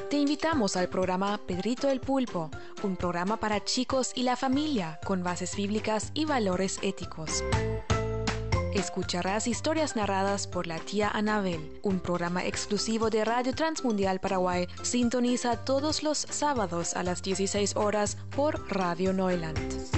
Te invitamos al programa Pedrito el Pulpo, un programa para chicos y la familia con bases bíblicas y valores éticos. Escucharás historias narradas por la tía Anabel, un programa exclusivo de Radio Transmundial Paraguay. Sintoniza todos los sábados a las 16 horas por Radio Neuland.